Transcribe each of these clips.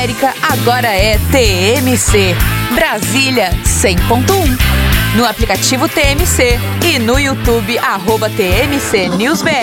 Transamérica agora é TMC. Brasília 100.1. No aplicativo TMC e no YouTube @TMC News BR.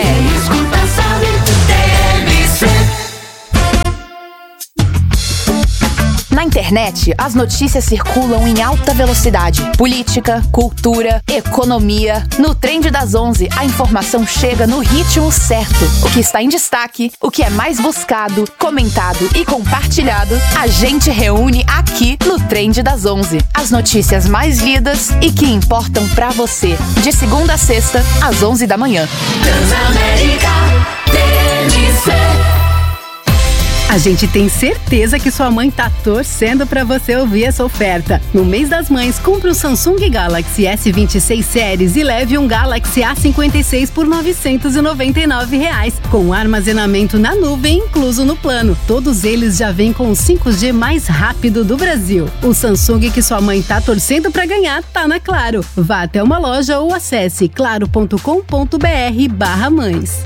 Na internet, as notícias circulam em alta velocidade. Política, cultura, economia. No Trend das 11, a informação chega no ritmo certo. O que está em destaque, o que é mais buscado, comentado e compartilhado, a gente reúne aqui no Trend das 11. As notícias mais lidas e que importam pra você. De segunda a sexta, às 11 da manhã. Transamérica TMC. A gente tem certeza que sua mãe tá torcendo pra você ouvir essa oferta. No mês das mães, compre um Samsung Galaxy S26 Series e leve um Galaxy A56 por R$ 999, com armazenamento na nuvem incluso no plano. Todos eles já vêm com o 5G mais rápido do Brasil. O Samsung que sua mãe tá torcendo pra ganhar tá na Claro. Vá até uma loja ou acesse claro.com.br/mães.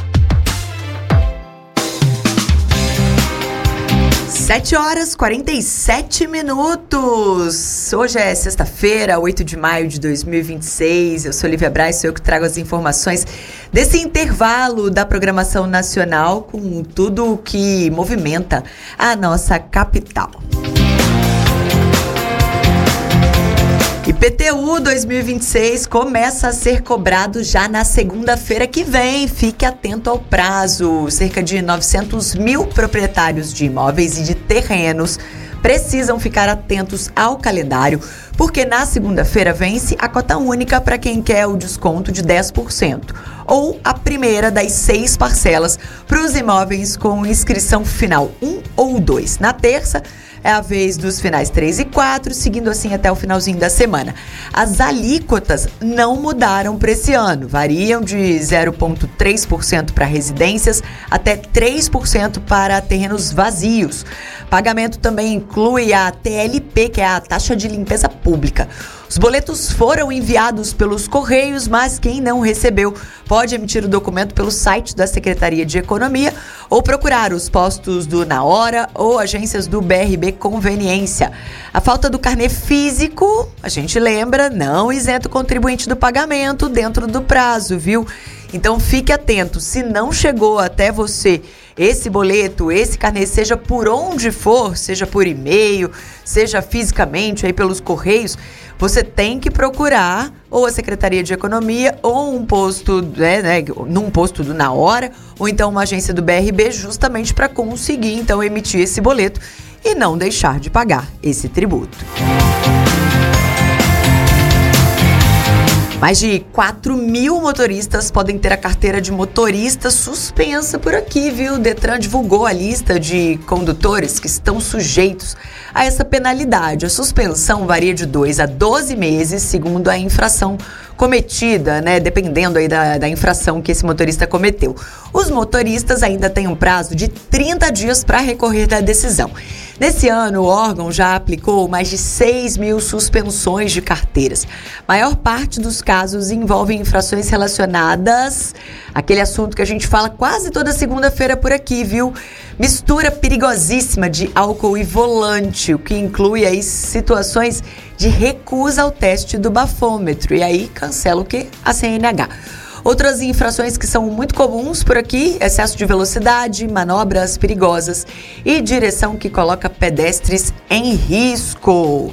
7h47. Hoje é sexta-feira, 8 de maio de 2026. Eu sou Lívia Braz, sou eu que trago as informações desse intervalo da programação nacional com tudo o que movimenta a nossa capital. IPTU 2026 começa a ser cobrado já na segunda-feira que vem. Fique atento ao prazo. Cerca de 900 mil proprietários de imóveis e de terrenos precisam ficar atentos ao calendário, porque na segunda-feira vence a cota única para quem quer o desconto de 10%, ou a primeira das 6 parcelas para os imóveis com inscrição final 1 ou 2. Na terça, é a vez dos finais 3 e 4, seguindo assim até o finalzinho da semana. As alíquotas não mudaram para esse ano, variam de 0,3% para residências até 3% para terrenos vazios. Pagamento também inclui a TLP, que é a taxa de limpeza pública. Os boletos foram enviados pelos Correios, mas quem não recebeu pode emitir o documento pelo site da Secretaria de Economia ou procurar os postos do Na Hora ou agências do BRB Conveniência. A falta do carnê físico, a gente lembra, não isenta o contribuinte do pagamento dentro do prazo, viu? Então fique atento, se não chegou até você esse boleto, esse carnê, seja por onde for, seja por e-mail, seja fisicamente aí pelos Correios, você tem que procurar ou a Secretaria de Economia ou um posto, num posto do Na Hora, ou então uma agência do BRB, justamente para conseguir então emitir esse boleto e não deixar de pagar esse tributo. Mais de 4 mil motoristas podem ter a carteira de motorista suspensa por aqui, viu? O Detran divulgou a lista de condutores que estão sujeitos a essa penalidade. A suspensão varia de 2 a 12 meses, segundo a infração cometida, né? Dependendo aí da infração que esse motorista cometeu. Os motoristas ainda têm um prazo de 30 dias para recorrer da decisão. Nesse ano, o órgão já aplicou mais de 6 mil suspensões de carteiras. A maior parte dos casos envolvem infrações relacionadas àquele assunto que a gente fala quase toda segunda-feira por aqui, viu? Mistura perigosíssima de álcool e volante, o que inclui aí situações de recusa ao teste do bafômetro. E aí cancela o quê? A CNH. Outras infrações que são muito comuns por aqui: excesso de velocidade, manobras perigosas e direção que coloca pedestres em risco.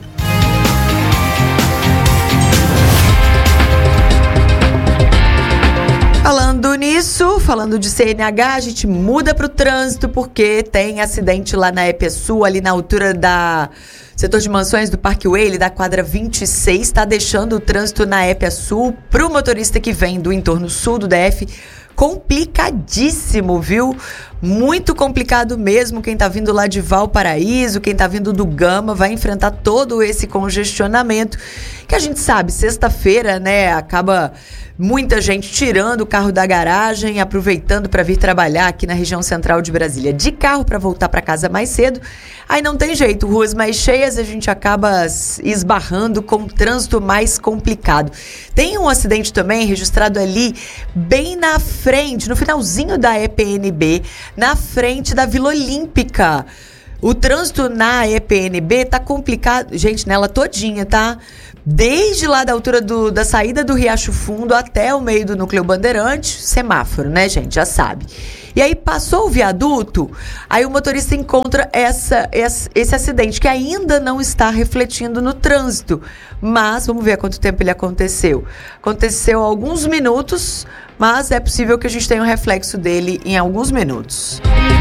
Falando nisso, falando de CNH, a gente muda para o trânsito porque tem acidente lá na EPSul, ali na altura da setor de mansões do Parkway, da quadra 26, está deixando o trânsito na EPSul para o motorista que vem do entorno sul do DF complicadíssimo, viu? Muito complicado mesmo. Quem tá vindo lá de Valparaíso, quem tá vindo do Gama, vai enfrentar todo esse congestionamento que a gente sabe, sexta-feira, né, acaba muita gente tirando o carro da garagem, aproveitando para vir trabalhar aqui na região central de Brasília de carro para voltar para casa mais cedo. Aí não tem jeito, ruas mais cheias, a gente acaba esbarrando com um trânsito mais complicado. Tem um acidente também registrado ali bem na frente, no finalzinho da EPNB, na frente da Vila Olímpica. O trânsito na EPNB tá complicado, gente, nela todinha, tá? Desde lá da altura da saída do Riacho Fundo até o meio do Núcleo Bandeirante, semáforo, né, gente? Já sabe. E aí passou o viaduto, aí o motorista encontra esse acidente que ainda não está refletindo no trânsito. Mas vamos ver há quanto tempo ele aconteceu. Aconteceu há alguns minutos, mas é possível que a gente tenha um reflexo dele em alguns minutos.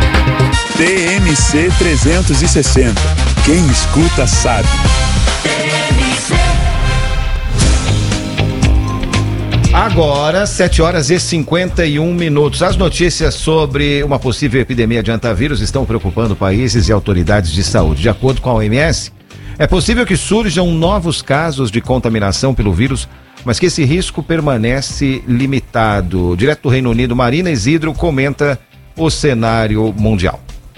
TMC 360. Quem escuta sabe. Agora, 7h51. As notícias sobre uma possível epidemia de hantavírus estão preocupando países e autoridades de saúde. De acordo com a OMS, é possível que surjam novos casos de contaminação pelo vírus, mas que esse risco permanece limitado. Direto do Reino Unido, Marina Isidro comenta o cenário mundial.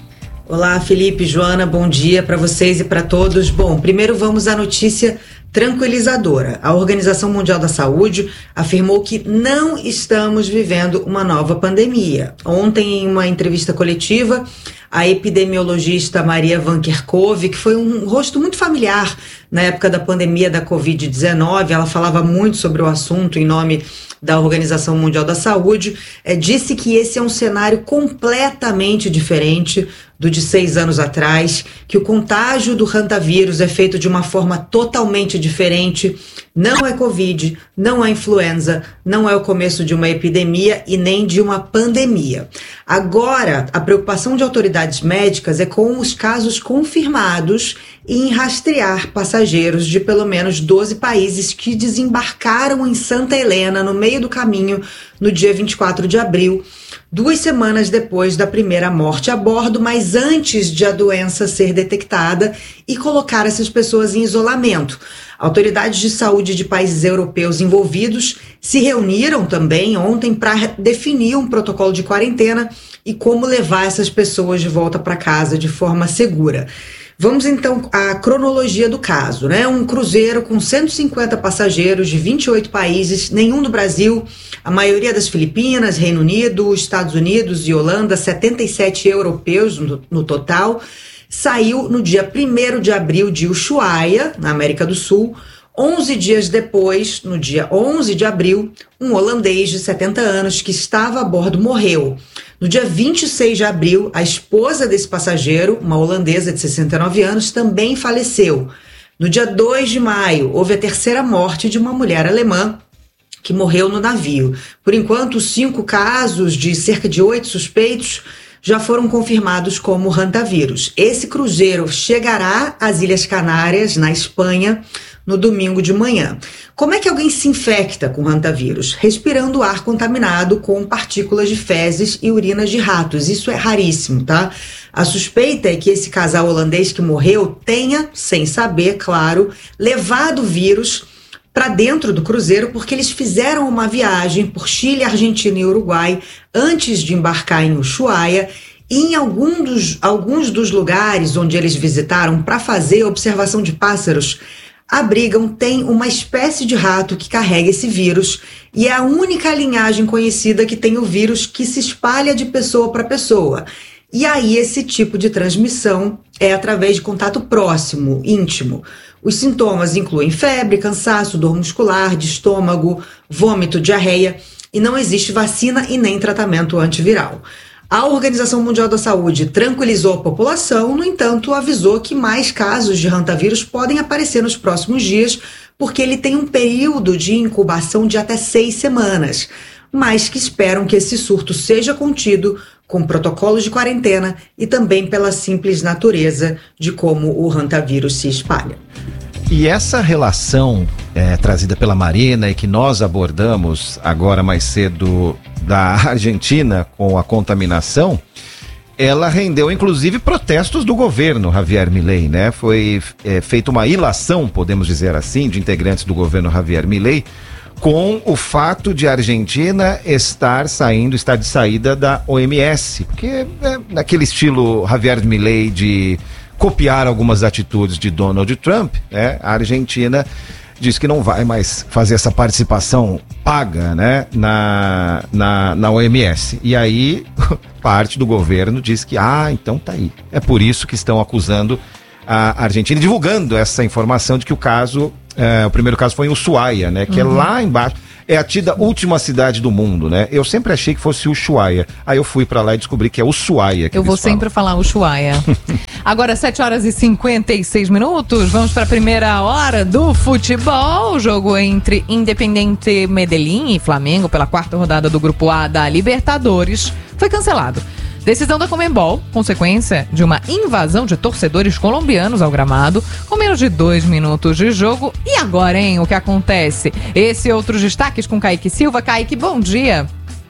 Olá, Felipe, Joana, bom dia para vocês e para todos. Bom, primeiro vamos à notícia tranquilizadora. A Organização Mundial da Saúde afirmou que não estamos vivendo uma nova pandemia. Ontem, em uma entrevista coletiva, a epidemiologista Maria Van Kerkhove, que foi um rosto muito familiar na época da pandemia da Covid-19, ela falava muito sobre o assunto em nome da Organização Mundial da Saúde, disse que esse é um cenário completamente diferente do de 6 anos atrás, que o contágio do hantavírus é feito de uma forma totalmente diferente, não é Covid, não é influenza, não é o começo de uma epidemia e nem de uma pandemia. Agora, a preocupação de autoridades médicas é com os casos confirmados e em rastrear passageiros de pelo menos 12 países que desembarcaram em Santa Helena no meio do caminho no dia 24 de abril, 2 semanas depois da primeira morte a bordo, mas antes de a doença ser detectada, e colocar essas pessoas em isolamento. Autoridades de saúde de países europeus envolvidos se reuniram também ontem para definir um protocolo de quarentena e como levar essas pessoas de volta para casa de forma segura. Vamos então à cronologia do caso, né? Um cruzeiro com 150 passageiros de 28 países, nenhum do Brasil, a maioria das Filipinas, Reino Unido, Estados Unidos e Holanda, 77 europeus no total, saiu no dia 1º de abril de Ushuaia, na América do Sul. 11 dias depois, no dia 11 de abril, um holandês de 70 anos que estava a bordo morreu. No dia 26 de abril, a esposa desse passageiro, uma holandesa de 69 anos, também faleceu. No dia 2 de maio, houve a terceira morte de uma mulher alemã que morreu no navio. Por enquanto, 5 casos de cerca de 8 suspeitos já foram confirmados como hantavírus. Esse cruzeiro chegará às Ilhas Canárias, na Espanha, no domingo de manhã. Como é que alguém se infecta com hantavírus? Respirando ar contaminado com partículas de fezes e urinas de ratos. Isso é raríssimo, tá? A suspeita é que esse casal holandês que morreu tenha, sem saber, claro, levado o vírus para dentro do cruzeiro porque eles fizeram uma viagem por Chile, Argentina e Uruguai antes de embarcar em Ushuaia. E em alguns dos lugares onde eles visitaram para fazer observação de pássaros, abrigam tem uma espécie de rato que carrega esse vírus e é a única linhagem conhecida que tem o vírus que se espalha de pessoa para pessoa. E aí esse tipo de transmissão é através de contato próximo, íntimo. Os sintomas incluem febre, cansaço, dor muscular, de estômago, vômito, diarreia, e não existe vacina e nem tratamento antiviral. A Organização Mundial da Saúde tranquilizou a população, no entanto, avisou que mais casos de hantavírus podem aparecer nos próximos dias, porque ele tem um período de incubação de até 6 semanas, mas que esperam que esse surto seja contido com protocolos de quarentena e também pela simples natureza de como o hantavírus se espalha. E essa relação trazida pela Marina e que nós abordamos agora mais cedo da Argentina com a contaminação, ela rendeu inclusive protestos do governo Javier Milei, né? Foi feita uma ilação, podemos dizer assim, de integrantes do governo Javier Milei com o fato de a Argentina estar de saída da OMS, porque naquele estilo Javier Milei de copiar algumas atitudes de Donald Trump, né? A Argentina diz que não vai mais fazer essa participação paga, né, na OMS. E aí parte do governo diz que, então tá aí. É por isso que estão acusando a Argentina, divulgando essa informação de que o caso, o primeiro caso foi em Ushuaia, né? Que é lá embaixo. É a tida última cidade do mundo, né? Eu sempre achei que fosse Ushuaia. Aí eu fui pra lá e descobri que é Ushuaia. Que eu vou sempre falar Ushuaia. Agora, 7h56. Vamos pra primeira hora do futebol. O jogo entre Independiente Medellín e Flamengo pela 4ª rodada do Grupo A da Libertadores foi cancelado. Decisão da Conmebol, consequência de uma invasão de torcedores colombianos ao gramado, com menos de 2 minutos de jogo. E agora, hein, o que acontece? Esse e outros destaques com Kaique Silva. Kaique, bom dia.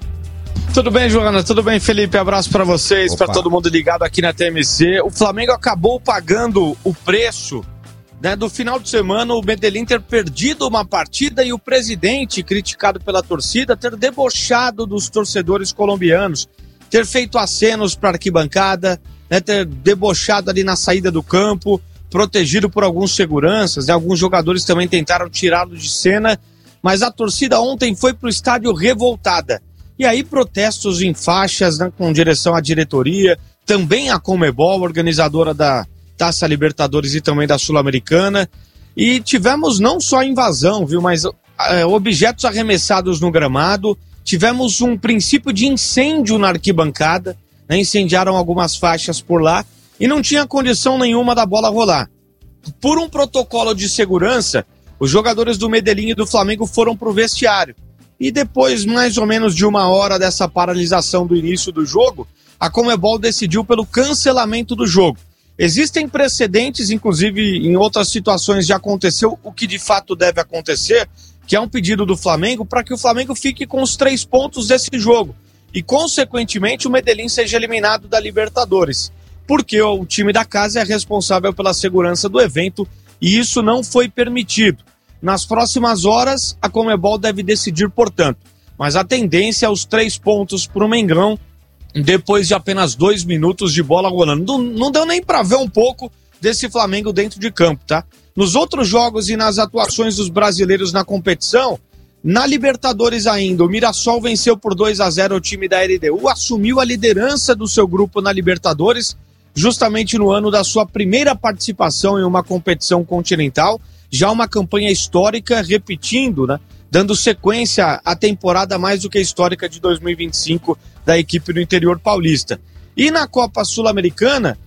Tudo bem, Joana? Tudo bem, Felipe? Abraço para vocês, para todo mundo ligado aqui na TMC. O Flamengo acabou pagando o preço, né, do final de semana, o Medellín ter perdido uma partida e o presidente, criticado pela torcida, ter debochado dos torcedores colombianos, ter feito acenos para arquibancada, né, ter debochado ali na saída do campo, protegido por alguns seguranças, né, alguns jogadores também tentaram tirá-lo de cena, mas a torcida ontem foi para o estádio revoltada. E aí protestos em faixas, né, com direção à diretoria, também a Conmebol, organizadora da Taça Libertadores e também da Sul-Americana, e tivemos não só invasão, viu, mas objetos arremessados no gramado. Tivemos um princípio de incêndio na arquibancada, né? Incendiaram algumas faixas por lá e não tinha condição nenhuma da bola rolar. Por um protocolo de segurança, os jogadores do Medellín e do Flamengo foram para o vestiário. E depois, mais ou menos de 1 hora dessa paralisação do início do jogo, a Conmebol decidiu pelo cancelamento do jogo. Existem precedentes, inclusive em outras situações já aconteceu o que de fato deve acontecer, que é um pedido do Flamengo para que o Flamengo fique com os 3 pontos desse jogo e, consequentemente, o Medellín seja eliminado da Libertadores, porque o time da casa é responsável pela segurança do evento e isso não foi permitido. Nas próximas horas, a Conmebol deve decidir, portanto, mas a tendência é os 3 pontos para o Mengão depois de apenas 2 minutos de bola rolando. Não deu nem para ver um pouco desse Flamengo dentro de campo, tá? Nos outros jogos e nas atuações dos brasileiros na competição, na Libertadores ainda, o Mirassol venceu por 2-0 o time da LDU, assumiu a liderança do seu grupo na Libertadores, justamente no ano da sua primeira participação em uma competição continental, já uma campanha histórica, repetindo, né, dando sequência à temporada mais do que histórica de 2025 da equipe do interior paulista. E na Copa Sul-Americana,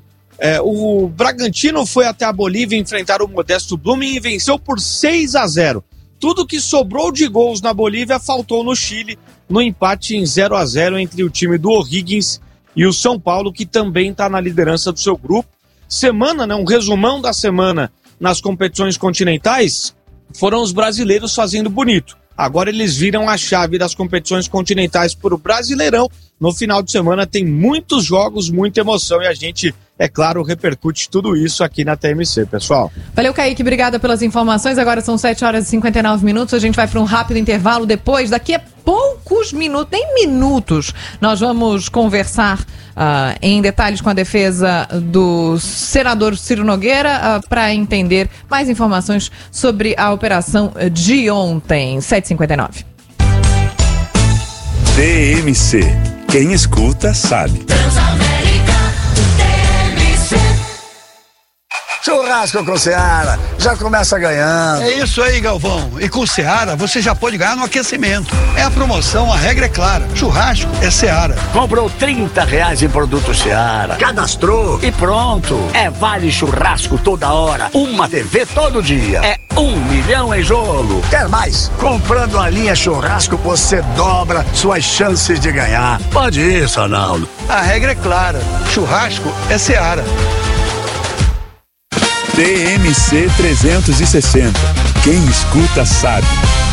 o Bragantino foi até a Bolívia enfrentar o Modesto Blumen e venceu por 6-0. Tudo que sobrou de gols na Bolívia faltou no Chile, no empate em 0-0 entre o time do O'Higgins e o São Paulo, que também está na liderança do seu grupo. Semana, né, um resumão da semana nas competições continentais, foram os brasileiros fazendo bonito. Agora eles viram a chave das competições continentais para o Brasileirão. No final de semana tem muitos jogos, muita emoção e a gente, é claro, repercute tudo isso aqui na TMC, pessoal. Valeu, Kaique, obrigada pelas informações. Agora são 7h59, a gente vai para um rápido intervalo. Depois, daqui a poucos minutos, nem minutos, nós vamos conversar em detalhes com a defesa do senador Ciro Nogueira para entender mais informações sobre a operação de ontem. 7h59. TMC. Quem escuta sabe. Churrasco com Seara, já começa ganhando. É isso aí, Galvão. E com Seara, você já pode ganhar no aquecimento. É a promoção, a regra é clara. Churrasco é Seara. Comprou R$30 em produto Seara, cadastrou e pronto. É vale churrasco toda hora, uma TV todo dia. É 1 milhão em jogo. Quer mais? Comprando a linha churrasco, você dobra suas chances de ganhar. Pode ir, Sonaldo. A regra é clara. Churrasco é Seara. TMC 360. Quem escuta sabe.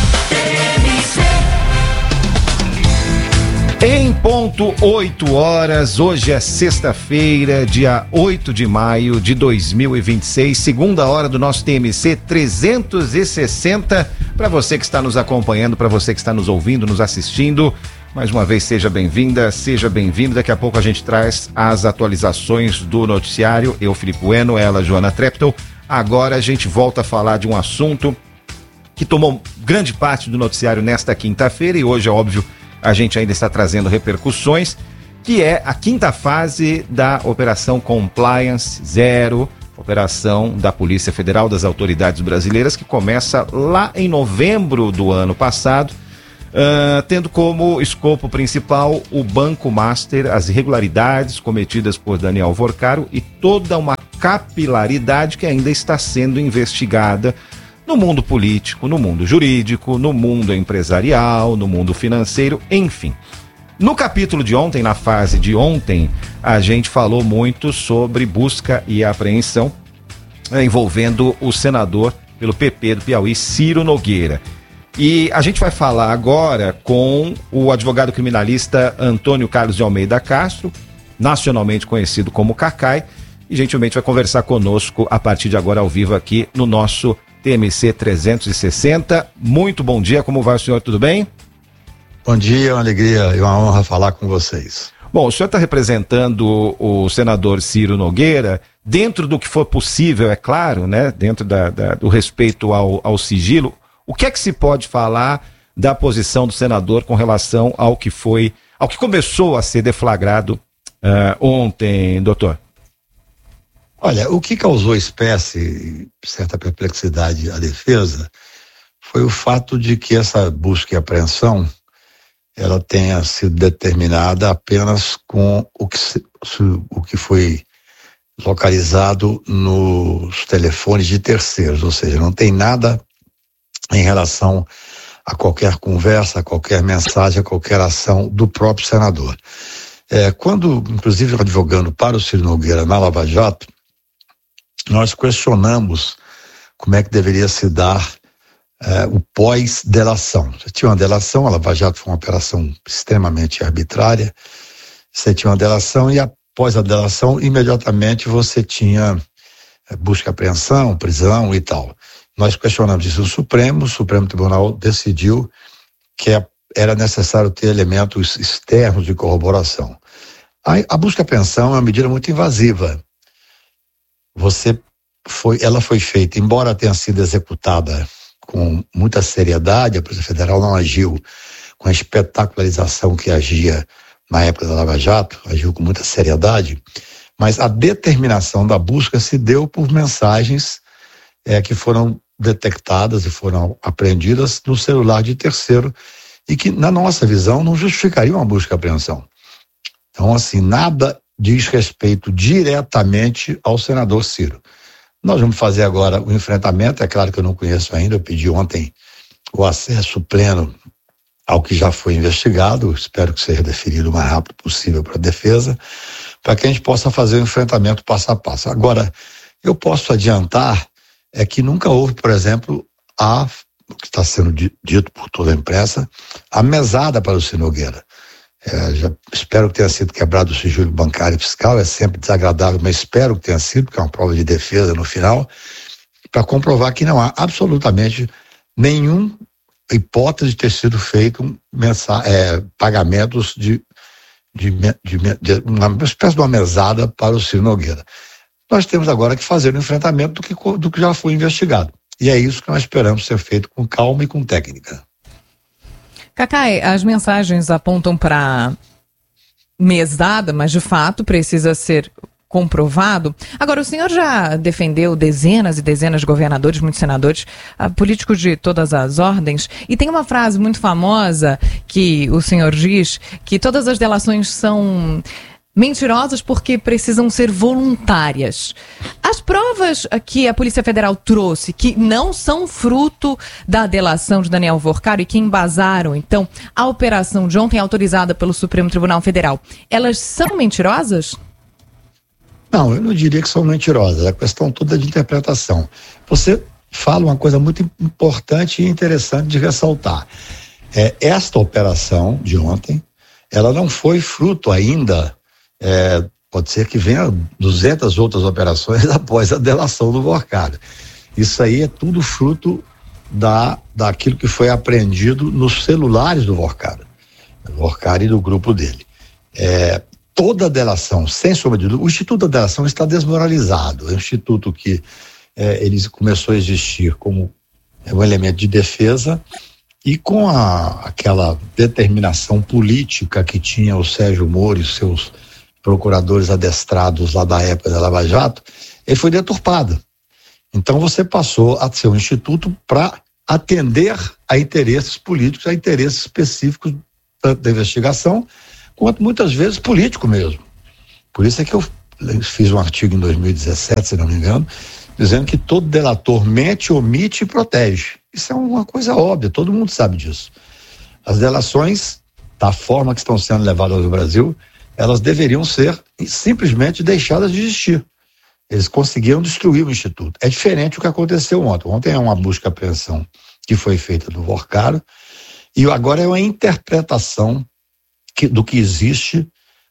Em ponto 8 horas, hoje é sexta-feira, dia 8 de maio de 2026, segunda hora do nosso TMC 360. Para você que está nos acompanhando, para você que está nos ouvindo, nos assistindo, mais uma vez seja bem-vinda, seja bem-vindo. Daqui a pouco a gente traz as atualizações do noticiário. Eu, Felipe Bueno, ela, Joana Treptow. Agora a gente volta a falar de um assunto que tomou grande parte do noticiário nesta quinta-feira e hoje, é óbvio, a gente ainda está trazendo repercussões, que é a 5ª fase da Operação Compliance Zero, operação da Polícia Federal, das autoridades brasileiras, que começa lá em novembro do ano passado, tendo como escopo principal o Banco Master, as irregularidades cometidas por Daniel Vorcaro e toda uma capilaridade que ainda está sendo investigada no mundo político, no mundo jurídico, no mundo empresarial, no mundo financeiro, enfim. No capítulo de ontem, na fase de ontem, a gente falou muito sobre busca e apreensão envolvendo o senador pelo PP do Piauí, Ciro Nogueira. E a gente vai falar agora com o advogado criminalista Antônio Carlos de Almeida Castro, nacionalmente conhecido como Cacai, e gentilmente vai conversar conosco a partir de agora ao vivo aqui no nosso TMC 360. Muito bom dia, como vai o senhor, tudo bem? Bom dia, uma alegria e uma honra falar com vocês. Bom, o senhor está representando o senador Ciro Nogueira, dentro do que for possível, é claro, né? Dentro do respeito ao sigilo. O que é que se pode falar da posição do senador com relação ao que começou a ser deflagrado ontem, doutor? Olha, o que causou certa perplexidade à defesa foi o fato de que essa busca e apreensão ela tenha sido determinada apenas com o que foi localizado nos telefones de terceiros, ou seja, não tem nada em relação a qualquer conversa, a qualquer mensagem, a qualquer ação do próprio senador. Quando, inclusive, advogando para o Ciro Nogueira na Lava Jato, nós questionamos como é que deveria se dar o pós-delação. Você tinha uma delação, a Lava Jato foi uma operação extremamente arbitrária, você tinha uma delação e após a delação, imediatamente você tinha busca e apreensão, prisão e tal. Nós questionamos isso no Supremo, o Supremo Tribunal decidiu que era necessário ter elementos externos de corroboração. A busca e apreensão é uma medida muito invasiva. Ela foi feita, embora tenha sido executada com muita seriedade, a Polícia Federal não agiu com a espetacularização que agia na época da Lava Jato, agiu com muita seriedade, mas a determinação da busca se deu por mensagens que foram detectadas e foram apreendidas no celular de terceiro e que, na nossa visão, não justificariam uma busca e apreensão. Então, assim, nada diz respeito diretamente ao senador Ciro. Nós vamos fazer agora o enfrentamento, é claro que eu não conheço ainda, eu pedi ontem o acesso pleno ao que já foi investigado, espero que seja deferido o mais rápido possível para a defesa, para que a gente possa fazer o enfrentamento passo a passo. Agora, eu posso adiantar que nunca houve, por exemplo, o que está sendo dito por toda a imprensa, a mesada para o Ciro Nogueira. Já espero que tenha sido quebrado o sigilo bancário e fiscal, é sempre desagradável, mas espero que tenha sido, porque é uma prova de defesa no final, para comprovar que não há absolutamente nenhuma hipótese de ter sido feito pagamentos de uma espécie de uma mesada para o Ciro Nogueira. Nós temos agora que fazer o enfrentamento do que já foi investigado. E é isso que nós esperamos ser feito com calma e com técnica. Cacai, as mensagens apontam para mesada, mas de fato precisa ser comprovado. Agora, o senhor já defendeu dezenas e dezenas de governadores, muitos senadores, políticos de todas as ordens, e tem uma frase muito famosa que o senhor diz que todas as delações são mentirosas porque precisam ser voluntárias. As provas que a Polícia Federal trouxe, que não são fruto da delação de Daniel Vorcaro e que embasaram, então, a operação de ontem autorizada pelo Supremo Tribunal Federal, elas são mentirosas? Não, eu não diria que são mentirosas, a questão toda é de interpretação. Você fala uma coisa muito importante e interessante de ressaltar. Esta operação de ontem, ela não foi fruto ainda, pode ser que venha 200 outras operações após a delação do Vorcaro. Isso aí é tudo fruto daquilo que foi apreendido nos celulares do Vorcaro e do grupo dele. Toda a delação, sem sombra de dúvida, o Instituto da Delação está desmoralizado. É um instituto que ele começou a existir como um elemento de defesa E com aquela determinação política que tinha o Sérgio Moro e seus procuradores adestrados lá da época da Lava Jato, ele foi deturpado. Então você passou a ser um instituto para atender a interesses políticos, a interesses específicos da investigação, quanto muitas vezes político mesmo. Por isso é que eu fiz um artigo em 2017, se não me engano, dizendo que todo delator mente, omite e protege. Isso é uma coisa óbvia, todo mundo sabe disso. As delações, da forma que estão sendo levadas no Brasil, elas deveriam ser simplesmente deixadas de existir. Eles conseguiram destruir o Instituto. É diferente do que aconteceu ontem. Ontem é uma busca e apreensão que foi feita no Vorcaro, e agora é uma interpretação do que existe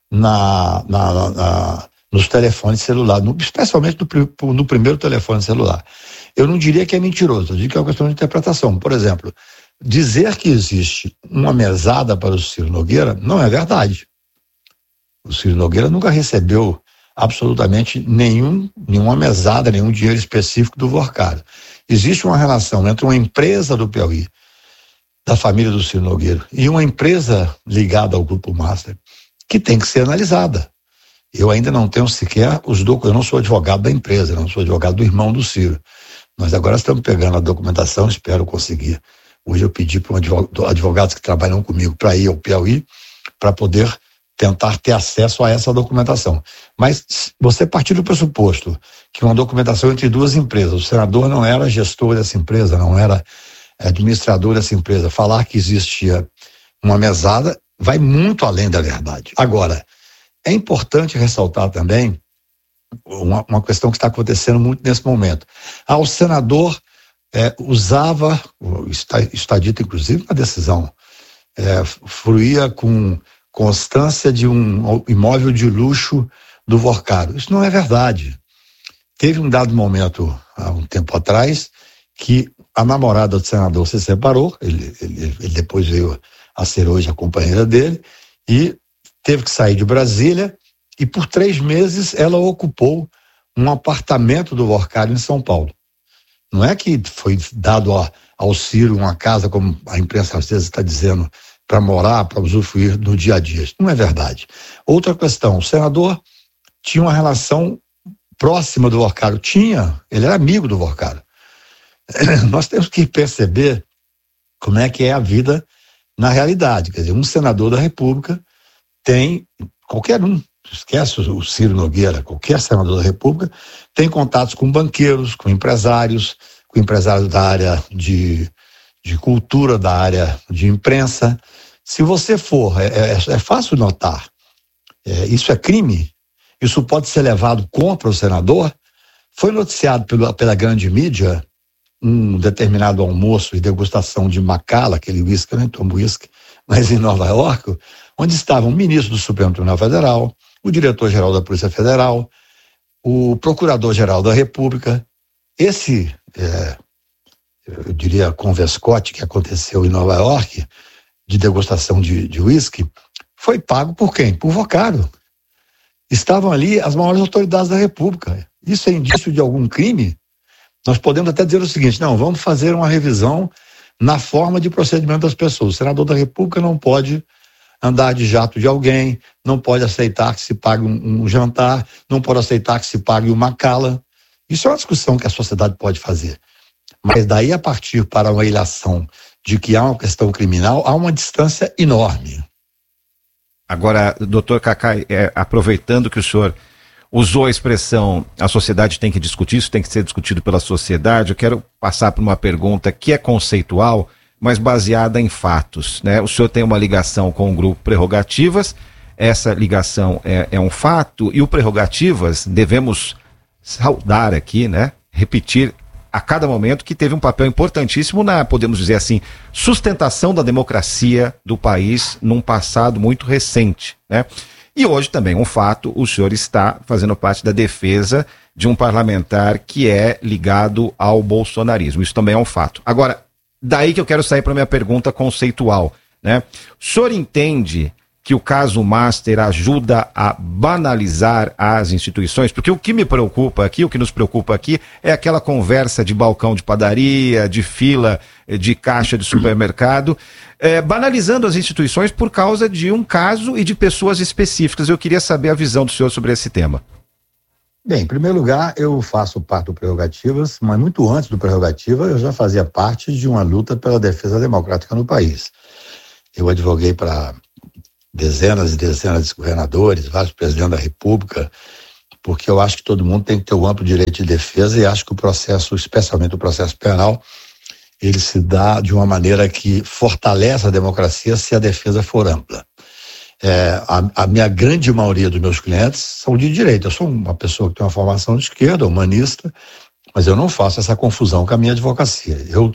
nos telefones celulares, especialmente no primeiro telefone celular. Eu não diria que é mentiroso, eu digo que é uma questão de interpretação. Por exemplo, dizer que existe uma mesada para o Ciro Nogueira não é verdade. O Ciro Nogueira nunca recebeu absolutamente nenhuma mesada, nenhum dinheiro específico do Vorcaro. Existe uma relação entre uma empresa do Piauí, da família do Ciro Nogueira, e uma empresa ligada ao Grupo Master, que tem que ser analisada. Eu ainda não tenho sequer os documentos, eu não sou advogado da empresa, eu não sou advogado do irmão do Ciro. Nós agora estamos pegando a documentação, espero conseguir. Hoje eu pedi para advogados que trabalham comigo para ir ao Piauí, para poder tentar ter acesso a essa documentação. Mas você partir do pressuposto que uma documentação entre duas empresas, o senador não era gestor dessa empresa, não era administrador dessa empresa, falar que existia uma mesada vai muito além da verdade. Agora, é importante ressaltar também uma questão que está acontecendo muito nesse momento. O senador usava, está dito inclusive na decisão, fruía com constância de um imóvel de luxo do Vorcaro. Isso não é verdade. Teve um dado momento, há um tempo atrás, que a namorada do senador se separou, ele depois veio a ser hoje a companheira dele, e teve que sair de Brasília, e por 3 meses ela ocupou um apartamento do Vorcaro em São Paulo. Não é que foi dado ao Ciro uma casa, como a imprensa às vezes está dizendo, para morar, para usufruir no dia a dia. Isso não é verdade. Outra questão, o senador tinha uma relação próxima do Vorcaro. Ele era amigo do Vorcaro. Nós temos que perceber como é que é a vida na realidade. Quer dizer, um senador da República tem, qualquer um, esquece o Ciro Nogueira, qualquer senador da República, tem contatos com banqueiros, com empresários da área de cultura, da área de imprensa. Se você for, é fácil notar, isso é crime, isso pode ser levado contra o senador. Foi noticiado pela grande mídia um determinado almoço e degustação de Macallan, aquele uísque, eu nem tomo uísque, mas em Nova York, onde estavam o ministro do Supremo Tribunal Federal, o diretor-geral da Polícia Federal, o procurador-geral da República. Esse, eu diria, convescote que aconteceu em Nova York, de degustação de uísque, foi pago por quem? Por Vorcaro. Estavam ali as maiores autoridades da República. Isso é indício de algum crime? Nós podemos até dizer o seguinte: não, vamos fazer uma revisão na forma de procedimento das pessoas. O senador da República não pode andar de jato de alguém, não pode aceitar que se pague um jantar, não pode aceitar que se pague uma Macallan. Isso é uma discussão que a sociedade pode fazer. Mas daí a partir para uma ilação de que há uma questão criminal, há uma distância enorme. Agora, doutor Cacai, aproveitando que o senhor usou a expressão a sociedade tem que discutir, isso tem que ser discutido pela sociedade, eu quero passar por uma pergunta que é conceitual, mas baseada em fatos, né? O senhor tem uma ligação com o grupo Prerrogativas, essa ligação é um fato, e o Prerrogativas, devemos saudar aqui, né? Repetir a cada momento que teve um papel importantíssimo na, podemos dizer assim, sustentação da democracia do país num passado muito recente, né? E hoje também um fato, o senhor está fazendo parte da defesa de um parlamentar que é ligado ao bolsonarismo, isso também é um fato. Agora, daí que eu quero sair para a minha pergunta conceitual, né? O senhor entende que o caso Master ajuda a banalizar as instituições? Porque o que me preocupa aqui, o que nos preocupa aqui, é aquela conversa de balcão de padaria, de fila de caixa de supermercado, banalizando as instituições por causa de um caso e de pessoas específicas. Eu queria saber a visão do senhor sobre esse tema. Bem, em primeiro lugar, eu faço parte do Prerrogativas, mas muito antes do Prerrogativa, eu já fazia parte de uma luta pela defesa democrática no país. Eu advoguei para dezenas e dezenas de governadores, vários presidentes da República, porque eu acho que todo mundo tem que ter o amplo direito de defesa e acho que o processo, especialmente o processo penal, ele se dá de uma maneira que fortalece a democracia se a defesa for ampla. A minha grande maioria dos meus clientes são de direita. Eu sou uma pessoa que tem uma formação de esquerda, humanista, mas eu não faço essa confusão com a minha advocacia. Eu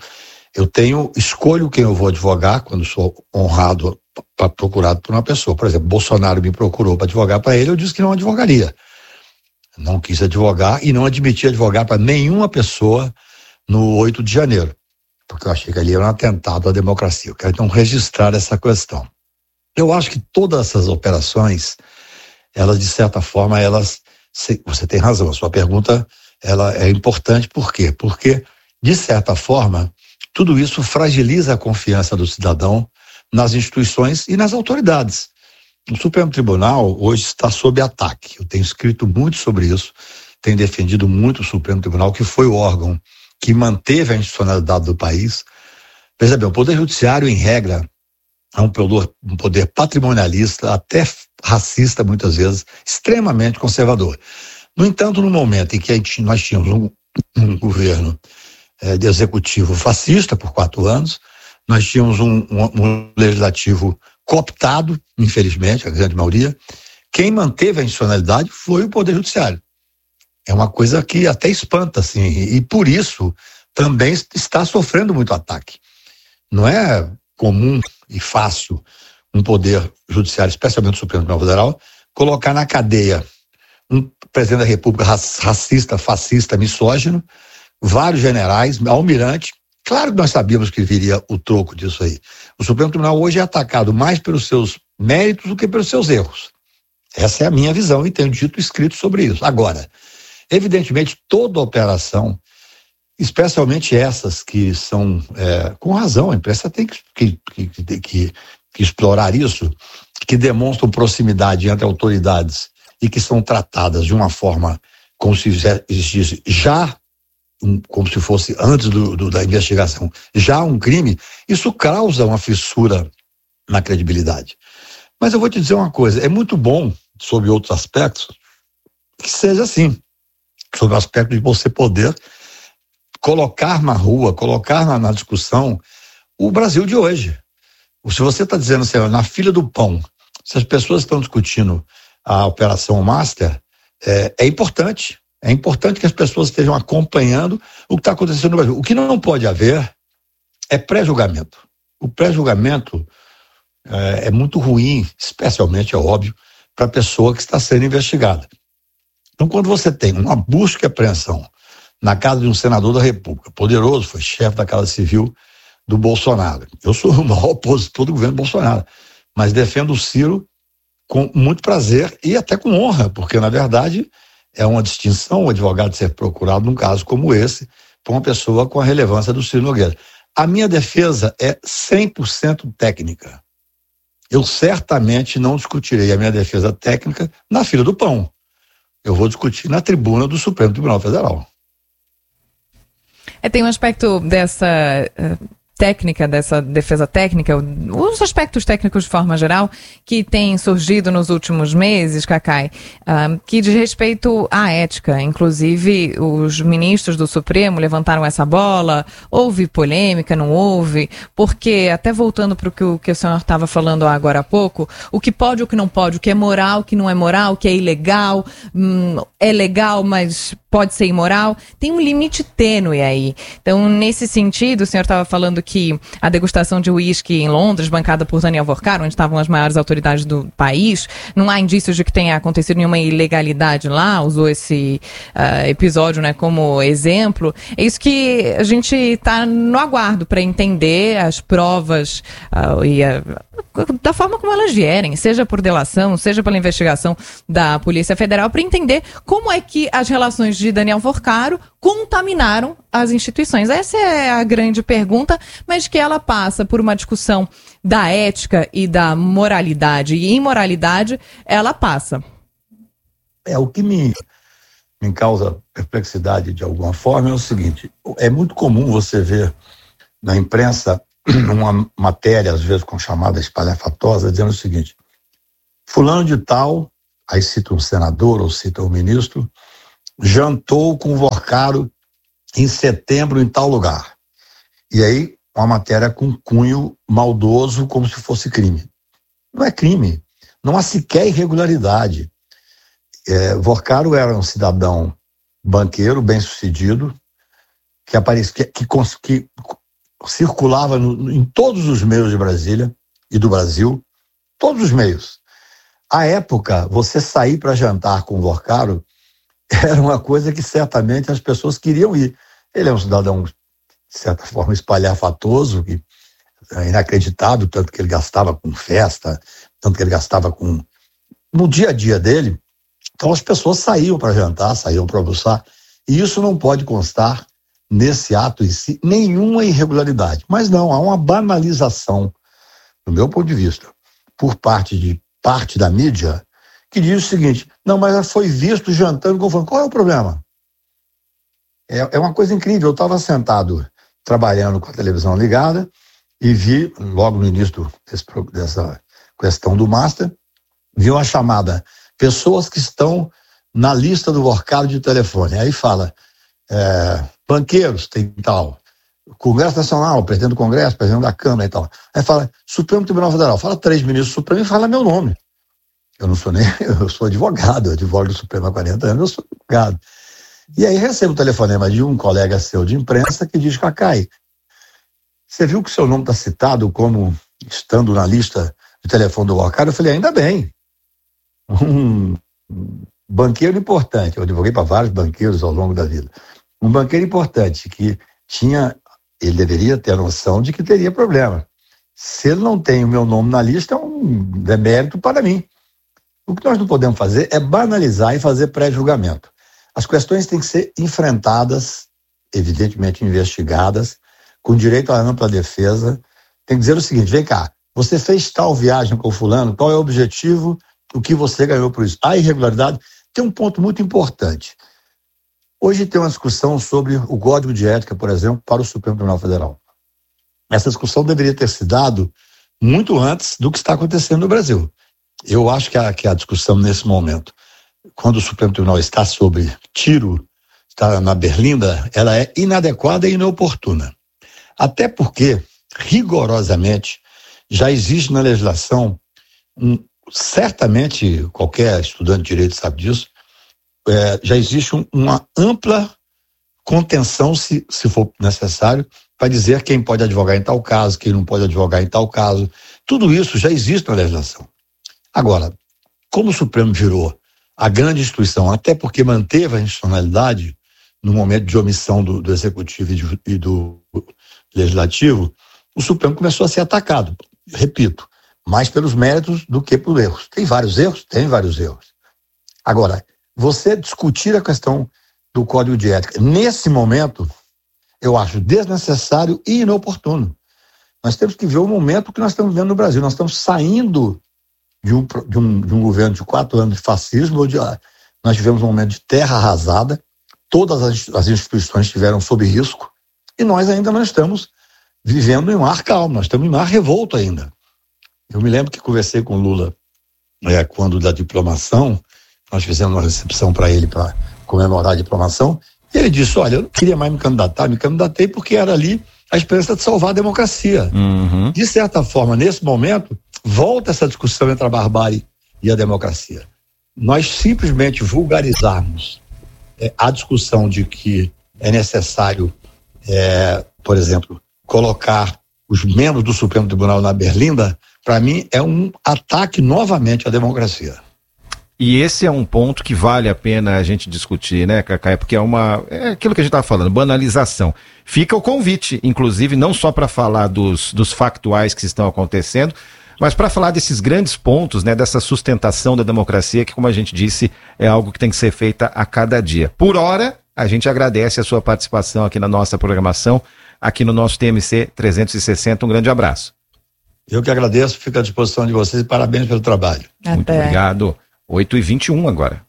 escolho quem eu vou advogar quando sou honrado, procurado por uma pessoa. Por exemplo, Bolsonaro me procurou para advogar para ele, eu disse que não advogaria. Não quis advogar e não admiti advogar para nenhuma pessoa no 8 de janeiro, porque eu achei que ali era um atentado à democracia. Eu quero então registrar essa questão. Eu acho que todas essas operações, elas de certa forma, você tem razão, a sua pergunta ela é importante. Por quê? Porque, de certa forma, tudo isso fragiliza a confiança do cidadão nas instituições e nas autoridades. O Supremo Tribunal hoje está sob ataque. Eu tenho escrito muito sobre isso, tenho defendido muito o Supremo Tribunal, que foi o órgão que manteve a institucionalidade do país. Veja bem, o Poder Judiciário, em regra, é um poder patrimonialista, até racista muitas vezes, extremamente conservador. No entanto, no momento em que nós tínhamos um governo de executivo fascista por 4 anos, nós tínhamos um legislativo cooptado, infelizmente, a grande maioria, quem manteve a institucionalidade foi o Poder Judiciário. É uma coisa que até espanta, assim, e por isso também está sofrendo muito ataque. Não é comum e fácil um poder judiciário, especialmente o Supremo Tribunal Federal, colocar na cadeia um presidente da República racista, fascista, misógino, vários generais, almirante. Claro que nós sabíamos que viria o troco disso aí. O Supremo Tribunal hoje é atacado mais pelos seus méritos do que pelos seus erros. Essa é a minha visão e tenho dito e escrito sobre isso. Agora, evidentemente, toda operação, especialmente essas que são, com razão, a imprensa tem que explorar isso, que demonstram proximidade entre autoridades e que são tratadas de uma forma como se existisse como se fosse antes da investigação, já um crime, isso causa uma fissura na credibilidade. Mas eu vou te dizer uma coisa, é muito bom, sob outros aspectos, que seja assim, sob o aspecto de você poder colocar na rua, colocar na discussão o Brasil de hoje. Se você está dizendo assim, na fila do pão, se as pessoas estão discutindo a Operação Master, é importante. É importante que as pessoas estejam acompanhando o que está acontecendo no Brasil. O que não pode haver é pré-julgamento. O pré-julgamento é muito ruim, especialmente, é óbvio, para a pessoa que está sendo investigada. Então, quando você tem uma busca e apreensão na casa de um senador da República, poderoso, foi chefe da Casa Civil do Bolsonaro. Eu sou o maior opositor do governo Bolsonaro, mas defendo o Ciro com muito prazer e até com honra, porque, na verdade, é uma distinção o advogado ser procurado num caso como esse, por uma pessoa com a relevância do Ciro Nogueira. A minha defesa é 100% técnica. Eu certamente não discutirei a minha defesa técnica na fila do pão. Eu vou discutir na tribuna do Supremo Tribunal Federal. Tem um aspecto dessa técnica, dessa defesa técnica, os aspectos técnicos de forma geral, que tem surgido nos últimos meses, Cacai, que diz respeito à ética. Inclusive, os ministros do Supremo levantaram essa bola, houve polêmica, não houve, porque, até voltando para o que o senhor estava falando agora há pouco, o que pode, o que não pode, o que é moral, o que não é moral, o que é ilegal, é legal, mas pode ser imoral, tem um limite tênue aí. Então, nesse sentido, o senhor estava falando que a degustação de uísque em Londres, bancada por Daniel Vorcar, onde estavam as maiores autoridades do país, não há indícios de que tenha acontecido nenhuma ilegalidade lá, usou esse episódio, né, como exemplo. É isso que a gente está no aguardo para entender as provas da forma como elas vierem, seja por delação, seja pela investigação da Polícia Federal, para entender como é que as relações de Daniel Vorcaro contaminaram as instituições? Essa é a grande pergunta, mas que ela passa por uma discussão da ética e da moralidade e imoralidade, ela passa. O que me causa perplexidade de alguma forma é o seguinte: é muito comum você ver na imprensa uma matéria, às vezes com chamada espalhafatosa, dizendo o seguinte: fulano de tal, aí cita um senador ou cita um ministro, jantou com o Vorcaro em setembro em tal lugar. E aí uma matéria com cunho maldoso, como se fosse crime. Não é crime, não há sequer irregularidade. Vorcaro era um cidadão banqueiro, bem-sucedido, que circulava em todos os meios de Brasília e do Brasil, todos os meios. À época, você sair para jantar com o Vorcaro era uma coisa que certamente as pessoas queriam ir. Ele é um cidadão, de certa forma, espalhafatoso, que é inacreditável, tanto que ele gastava com festa, tanto que ele gastava no dia a dia dele. Então as pessoas saíam para jantar, saíam para almoçar, e isso não pode constar nesse ato em si nenhuma irregularidade. Mas não, há uma banalização, do meu ponto de vista, por parte da mídia, que diz o seguinte: não, mas foi visto jantando com o fulano. Qual é o problema? É uma coisa incrível. Eu estava sentado, trabalhando com a televisão ligada, e vi, logo no início dessa questão do Master, vi uma chamada: pessoas que estão na lista do Vorcaro de telefone. Aí fala, banqueiros, tem tal, Congresso Nacional, presidente do Congresso, presidente da Câmara e tal. Aí fala, Supremo Tribunal Federal, fala 3 ministros supremos e fala meu nome. Eu sou advogado, eu advogo do Supremo há 40 anos, eu sou advogado. E aí recebo o telefonema de um colega seu de imprensa que diz: Cacai, você viu que o seu nome está citado como estando na lista de telefone do Vorcaro? Eu falei, ainda bem. Um banqueiro importante, eu advoguei para vários banqueiros ao longo da vida, um banqueiro importante que ele deveria ter a noção de que teria problema. Se ele não tem o meu nome na lista, é um demérito para mim. O que nós não podemos fazer é banalizar e fazer pré-julgamento. As questões têm que ser enfrentadas, evidentemente investigadas, com direito à ampla defesa. Tem que dizer o seguinte: vem cá, você fez tal viagem com o fulano, qual é o objetivo, o que você ganhou por isso? A irregularidade tem um ponto muito importante. Hoje tem uma discussão sobre o Código de Ética, por exemplo, para o Supremo Tribunal Federal. Essa discussão deveria ter se dado muito antes do que está acontecendo no Brasil. Eu acho que a discussão nesse momento, quando o Supremo Tribunal está sob tiro, está na berlinda, ela é inadequada e inoportuna. Até porque, rigorosamente, já existe na legislação, certamente qualquer estudante de direito sabe disso, já existe uma ampla contenção, se for necessário, para dizer quem pode advogar em tal caso, quem não pode advogar em tal caso. Tudo isso já existe na legislação. Agora, como o Supremo virou a grande instituição, até porque manteve a institucionalidade no momento de omissão do Executivo e do Legislativo, o Supremo começou a ser atacado. Repito, mais pelos méritos do que por erros. Tem vários erros? Tem vários erros. Agora, você discutir a questão do Código de Ética nesse momento, eu acho desnecessário e inoportuno. Nós temos que ver o momento que nós estamos vivendo no Brasil. Nós estamos saindo de um governo de 4 anos de fascismo, onde nós tivemos um momento de terra arrasada, todas as instituições estiveram sob risco, e nós ainda não estamos vivendo em um ar calmo, nós estamos em um ar revolto ainda. Eu me lembro que conversei com o Lula quando da diplomação, nós fizemos uma recepção para ele para comemorar a diplomação, e ele disse: olha, eu não queria mais me candidatei porque era ali a esperança de salvar a democracia. Uhum. De certa forma, nesse momento, volta essa discussão entre a barbárie e a democracia. Nós simplesmente vulgarizarmos a discussão de que é necessário, por exemplo, colocar os membros do Supremo Tribunal na berlinda, para mim é um ataque novamente à democracia. E esse é um ponto que vale a pena a gente discutir, né, Cacai? Porque é aquilo que a gente estava falando, banalização. Fica o convite, inclusive, não só para falar dos factuais que estão acontecendo, mas para falar desses grandes pontos, né, dessa sustentação da democracia, que, como a gente disse, é algo que tem que ser feita a cada dia. Por hora, a gente agradece a sua participação aqui na nossa programação, aqui no nosso TMC 360. Um grande abraço. Eu que agradeço, fico à disposição de vocês e parabéns pelo trabalho. Muito obrigado. 8h21 agora.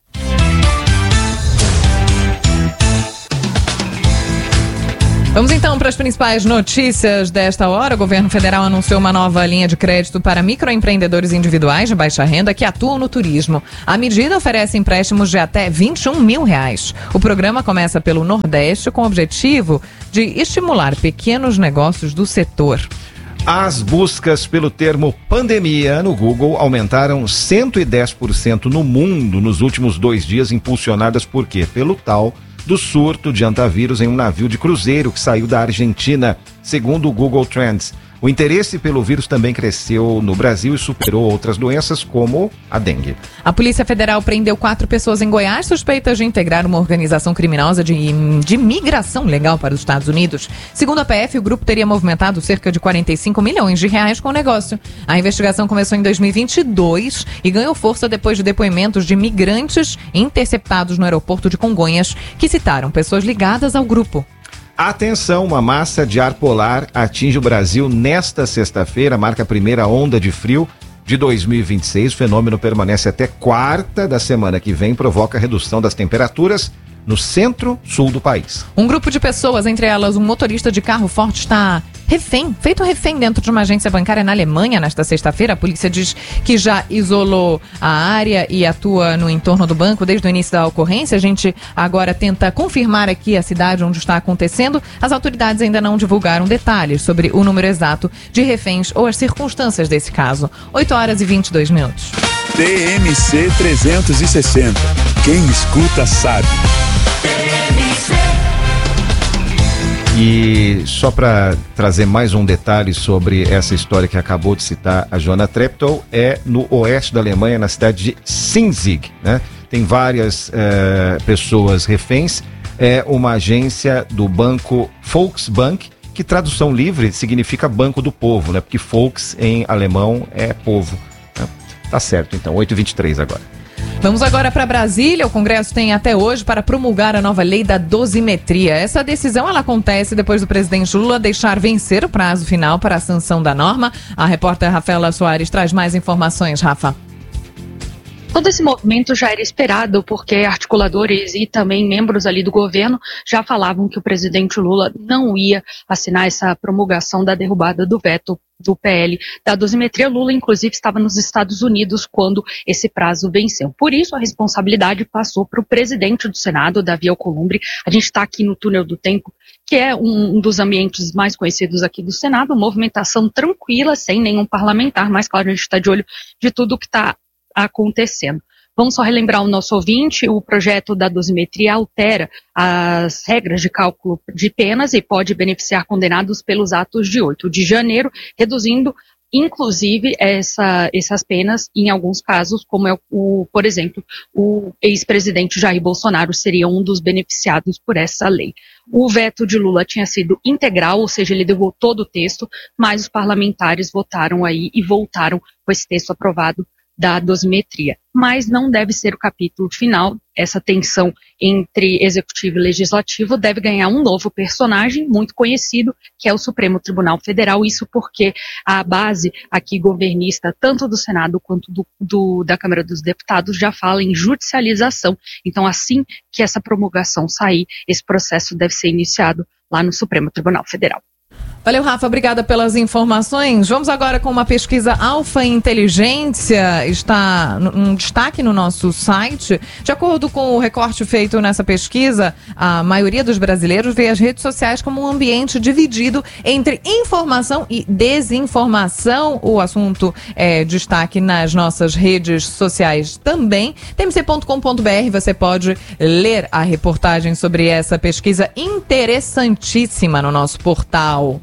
Vamos então para as principais notícias desta hora. O governo federal anunciou uma nova linha de crédito para microempreendedores individuais de baixa renda que atuam no turismo. A medida oferece empréstimos de até R$21 mil. O programa começa pelo Nordeste com o objetivo de estimular pequenos negócios do setor. As buscas pelo termo pandemia no Google aumentaram 110% no mundo nos últimos 2 dias, impulsionadas por quê? Pelo tal do surto de antavírus em um navio de cruzeiro que saiu da Argentina, segundo o Google Trends. O interesse pelo vírus também cresceu no Brasil e superou outras doenças como a dengue. A Polícia Federal prendeu 4 pessoas em Goiás suspeitas de integrar uma organização criminosa de migração legal para os Estados Unidos. Segundo a PF, o grupo teria movimentado cerca de R$45 milhões com o negócio. A investigação começou em 2022 e ganhou força depois de depoimentos de migrantes interceptados no aeroporto de Congonhas, que citaram pessoas ligadas ao grupo. Atenção, uma massa de ar polar atinge o Brasil nesta sexta-feira, marca a primeira onda de frio de 2026. O fenômeno permanece até quarta da semana que vem, provoca redução das temperaturas no centro-sul do país. Um grupo de pessoas, entre elas um motorista de carro forte, está feito refém dentro de uma agência bancária na Alemanha nesta sexta-feira. A polícia diz que já isolou a área e atua no entorno do banco desde o início da ocorrência. A gente agora tenta confirmar aqui a cidade onde está acontecendo. As autoridades ainda não divulgaram detalhes sobre o número exato de reféns ou as circunstâncias desse caso. 8h22. TMC 360. Quem escuta sabe. E só para trazer mais um detalhe sobre essa história que acabou de citar a Joana Treptow, é no oeste da Alemanha, na cidade de Sinzig, né? Tem várias pessoas reféns. É uma agência do banco Volksbank, que tradução livre significa banco do povo, né? Porque Volks em alemão é povo, né? Tá certo, então, 8h23 agora. Vamos agora para Brasília. O Congresso tem até hoje para promulgar a nova lei da dosimetria. Essa decisão ela acontece depois do presidente Lula deixar vencer o prazo final para a sanção da norma. A repórter Rafaela Soares traz mais informações, Rafa. Todo esse movimento já era esperado, porque articuladores e também membros ali do governo já falavam que o presidente Lula não ia assinar essa promulgação da derrubada do veto do PL da dosimetria. Lula, inclusive, estava nos Estados Unidos quando esse prazo venceu. Por isso, a responsabilidade passou para o presidente do Senado, Davi Alcolumbre. A gente está aqui no Túnel do Tempo, que é um dos ambientes mais conhecidos aqui do Senado, movimentação tranquila, sem nenhum parlamentar, mas claro, a gente está de olho de tudo que está acontecendo. Vamos só relembrar o nosso ouvinte: o projeto da dosimetria altera as regras de cálculo de penas e pode beneficiar condenados pelos atos de 8 de janeiro, reduzindo inclusive essas penas em alguns casos, como é por exemplo, o ex-presidente Jair Bolsonaro seria um dos beneficiados por essa lei. O veto de Lula tinha sido integral, ou seja, ele derrubou todo o texto, mas os parlamentares votaram aí e voltaram com esse texto aprovado da dosimetria. Mas não deve ser o capítulo final. Essa tensão entre executivo e legislativo deve ganhar um novo personagem muito conhecido, que é o Supremo Tribunal Federal. Isso porque a base aqui governista, tanto do Senado quanto da Câmara dos Deputados, já fala em judicialização. Então, assim que essa promulgação sair, esse processo deve ser iniciado lá no Supremo Tribunal Federal. Valeu, Rafa, obrigada pelas informações. Vamos agora com uma pesquisa Alfa Inteligência, está um destaque no nosso site. De acordo com o recorte feito nessa pesquisa, a maioria dos brasileiros vê as redes sociais como um ambiente dividido entre informação e desinformação. O assunto é destaque nas nossas redes sociais também. tmc.com.br, você pode ler a reportagem sobre essa pesquisa interessantíssima no nosso portal.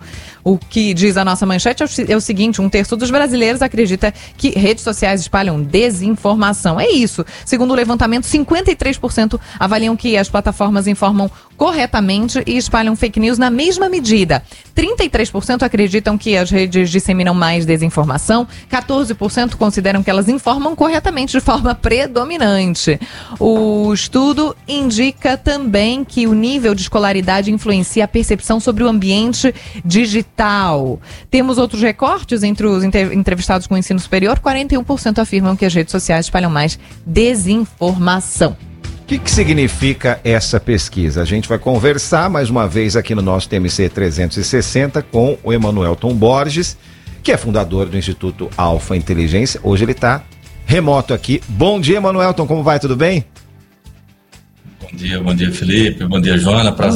O que diz a nossa manchete é o seguinte: 1/3 dos brasileiros acredita que redes sociais espalham desinformação. É isso. Segundo o levantamento, 53% avaliam que as plataformas informam corretamente e espalham fake news na mesma medida. 33% acreditam que as redes disseminam mais desinformação. 14% consideram que elas informam corretamente de forma predominante. O estudo indica também que o nível de escolaridade influencia a percepção sobre o ambiente digital. Temos outros recortes entre os entrevistados com o ensino superior. 41% afirmam que as redes sociais espalham mais desinformação. O que significa essa pesquisa? A gente vai conversar mais uma vez aqui no nosso TMC 360 com o Emanuelton Borges, que é fundador do Instituto Alfa Inteligência. Hoje ele está remoto aqui. Bom dia, Emanuelton, como vai? Tudo bem? Bom dia, Felipe. Bom dia, Joana. Prazer